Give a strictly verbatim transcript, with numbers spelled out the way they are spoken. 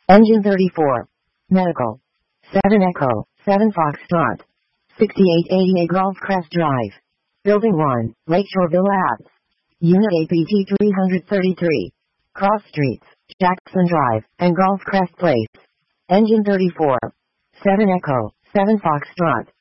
Engine thirty-four. Medical. seven Echo, seven Foxtrot. sixty-eight eighty-eight Gulfcrest Drive. Building one, Lakeshoreville Labs. Unit A P T three thirty-three. Cross Streets, Jackson Drive, and Gulfcrest Place. Engine thirty-four. seven Echo, seven Foxtrot.